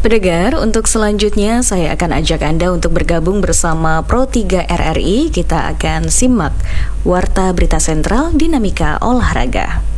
Pendengar, untuk selanjutnya saya akan ajak Anda untuk bergabung bersama Pro 3 RRI. Kita akan simak Warta Berita Sentral Dinamika Olahraga.